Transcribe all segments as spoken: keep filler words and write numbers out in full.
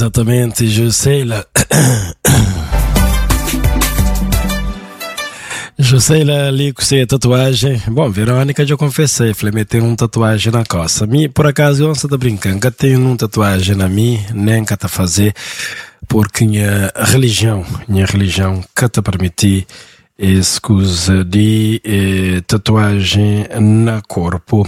Exatamente, Jusceila. Jusceila ali com a tatuagem. Bom, Verônica, já confessei, falei, meter um tatuagem na costa. Mi, por acaso, eu não estou brincando, que tenho um tatuagem na mim, nem que tá fazer, porque minha religião, minha religião, que te permitir escusa de eh, tatuagem na corpo.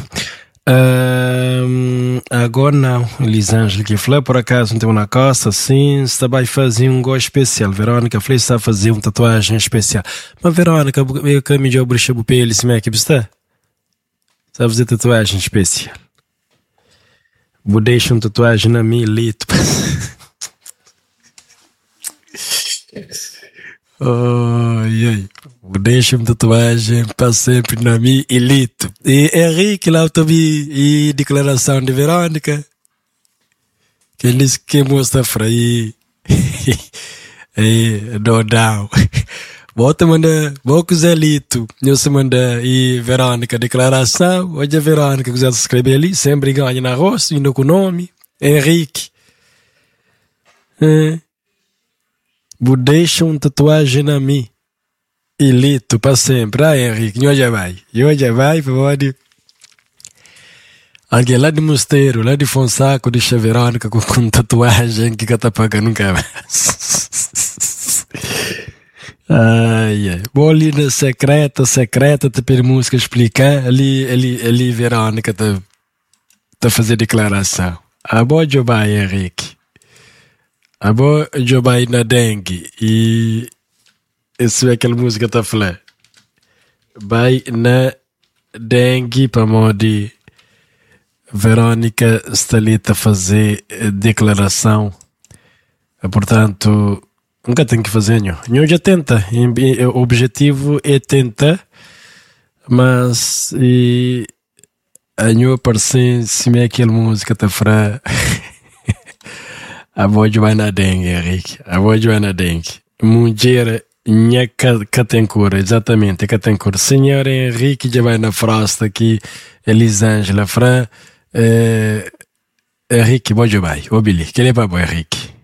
Um, agora não, Elisângela que falou, por acaso não tem uma costa assim, está vai fazer um gosto especial. Verônica falou, está a fazer uma tatuagem especial. Mas Verônica, eu que me deu bruxa pro pele, se me é que está? Está a fazer tatuagem especial. Vou deixar uma tatuagem na minha lito. Ai, ai. Deixa uma tatuagem para sempre na minha elite. E Henrique lá também, e declaração de Verônica, que ele disse que mostra para aí. E Dodão. Bota manda, vou com Zé Lito. Eu se manda e Verônica, declaração. Hoje a Verônica quiser escrever ali, sempre ganha na roça, indo com o nome. Henrique. É. Vou deixar uma tatuagem na mim. Elito para sempre. Ah, Henrique, hoje vai. Hoje vai, pode. Alguém lá de Mosteiro, lá de Fonsaco, de Verônica com, com tatuagem que tá pagando nunca mais. Ai, ai. Bom, ali na secreta, secreta, te pedir música explicar. Ali, ali, ali, Verônica tá, tá fazendo declaração. Ah, bom, Joe vai, Henrique. Ah, bom, Joe vai na dengue. E. Isso é aquela música que tá falando. Vai na dengue para modo Verônica está ali a fazer declaração. Portanto, nunca tem que fazer nenhum. Nenhum já tenta. O objetivo é tentar, mas e, a nenhum aparecer se me é aquela música tá falando. A voz vai na dengue, Henrique. A voz vai na dengue. Mulher. Nha Catencura, exatamente, Catencura. Senhor Henrique já vai na frosta aqui, Elisângela, Fran, eh, Henrique, bom dia, vai, ô Billy, que ele é para bom, Henrique.